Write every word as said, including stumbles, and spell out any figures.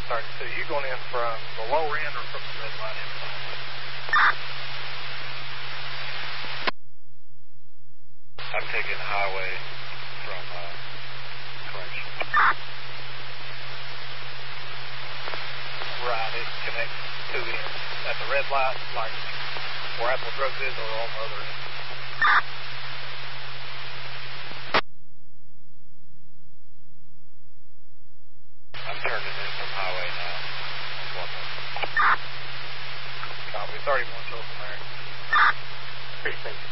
thirty-two. You going in from the lower end or from the red light end? I'm taking the highway from uh, Correction. Right, it connects two ends. At the red light, like where Apple Drugs is, or on the other end? I'm turning in from highway now. Copy, thirty-one, show from there. Precinct